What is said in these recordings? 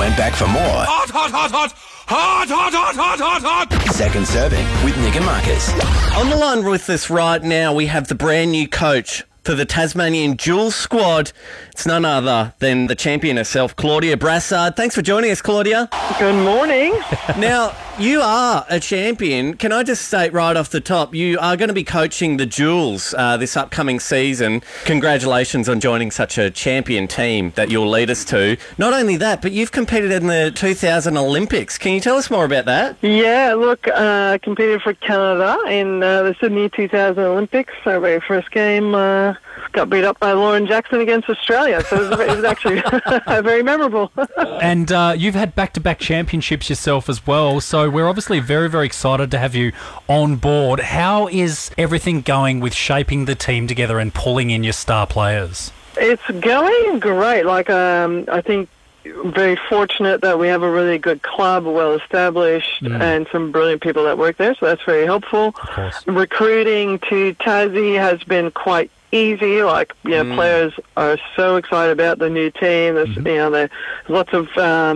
went back for more. Hot, hot, hot, hot! Hot, hot, hot, hot, hot, hot! Second Serving with Nick and Marcus. On the line with us right now, we have the brand new coach for the Tasmanian Jewel squad. It's none other than the champion herself, Claudia Brassard. Thanks for joining us, Claudia. Good morning. Now, you are a champion. Can I just state right off the top, you are going to be coaching the Jewels this upcoming season. Congratulations on joining such a champion team that you'll lead us to. Not only that, but you've competed in the 2000 Olympics. Can you tell us more about that? Yeah, look, competed for Canada in the Sydney 2000 Olympics. Our very first game got beat up by Lauren Jackson against Australia, so it was actually very memorable. And you've had back-to-back championships yourself as well, so we're obviously very, very excited to have you on board. How is everything going with shaping the team together and pulling in your star players? It's going great. I think very fortunate that we have a really good club, well established, and some brilliant people that work there, so that's very helpful. Of course. Recruiting to Tassie has been quite easy. Players are so excited about the new team. There's lots of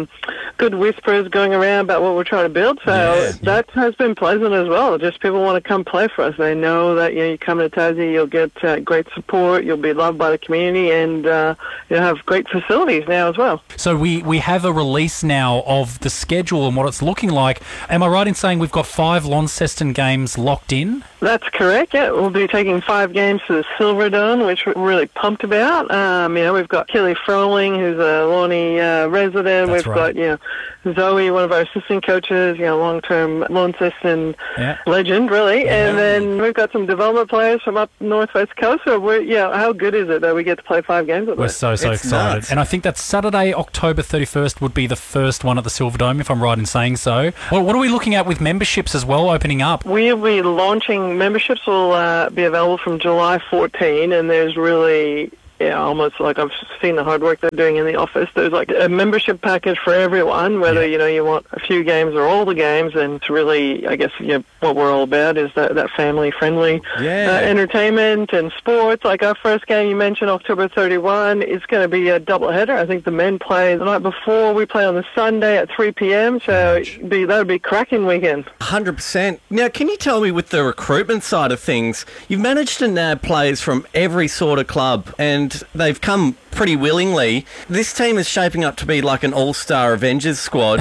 good whispers going around about what we're trying to build. So that has been pleasant as well. Just people want to come play for us. They know that you come to Tassie, you'll get great support, you'll be loved by the community, and you'll have great facilities now as well. So we have a release now of the schedule and what it's looking like. Am I right in saying we've got 5 Launceston games locked in? That's correct, yeah. We'll be taking 5 games to the Silverdome, which we're really pumped about. We've got Kelly Froling, who's a Lawney resident. That's We've right. got, Zoe, one of our assistant coaches, long-term Launceston legend, really. And then we've got some development players from up Northwest Coast. So how good is it that we get to play 5 games with them? We're so excited. Nuts. And I think that Saturday, October 31st would be the first one at the Silverdome, if I'm right in saying so. Well, what are we looking at with memberships as well opening up? We'll be launching, memberships will be available from July 14, and there's really... almost like I've seen the hard work they're doing in the office. There's like a membership package for everyone, whether, you want a few games or all the games. And it's really, I guess, what we're all about is that family-friendly entertainment and sports. Like our first game, you mentioned October 31, it's going to be a doubleheader. I think the men play the night before. We play on the Sunday at 3 p.m. So that'll be a cracking weekend. 100%. Now, can you tell me, with the recruitment side of things, you've managed to nab players from every sort of club, and they've come pretty willingly. This team is shaping up to be like an all-star Avengers squad.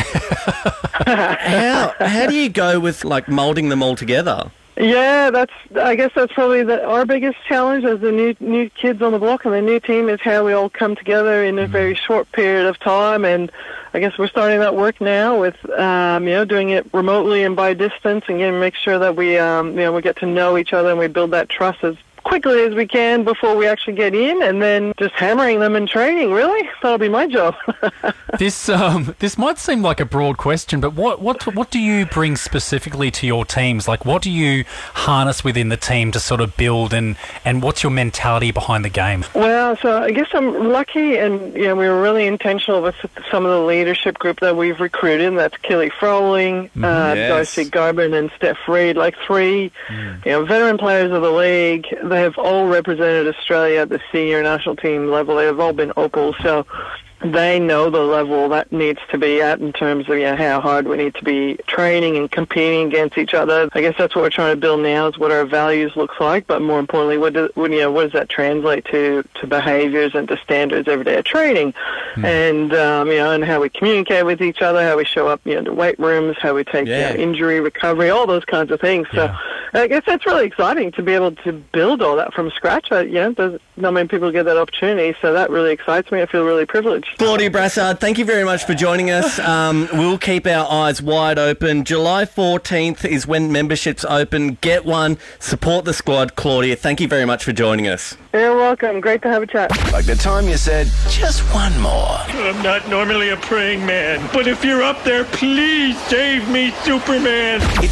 How do you go with moulding them all together? Yeah, I guess that's probably our biggest challenge as the new kids on the block and the new team, is how we all come together in a very short period of time. And I guess we're starting that work now with doing it remotely and by distance, and make sure that we we get to know each other and we build that trust as quickly as we can before we actually get in, and then just hammering them in training, really. That'll be my job. This might seem like a broad question, but what do you bring specifically to your teams? Like, what do you harness within the team to sort of build, and what's your mentality behind the game? Well, so I guess I'm lucky, and we were really intentional with some of the leadership group that we've recruited, and that's Kelly Froling, Darcy Garvin, and Steph Reed, like 3 veteran players of the league. They have all represented Australia at the senior national team level. They have all been opals, so they know the level that needs to be at in terms of how hard we need to be training and competing against each other. I guess that's what we're trying to build now, is what our values looks like, but more importantly, what does that translate to behaviors and to standards every day of training, and and how we communicate with each other, how we show up to weight rooms, how we take injury recovery, all those kinds of things. So I guess that's really exciting to be able to build all that from scratch. Not many people get that opportunity, so that really excites me. I feel really privileged. Claudia Brassard, thank you very much for joining us. We'll keep our eyes wide open. July 14th is when memberships open. Get one. Support the squad. Claudia, thank you very much for joining us. You're welcome. Great to have a chat. Like the time you said, just one more. I'm not normally a praying man, but if you're up there, please save me, Superman.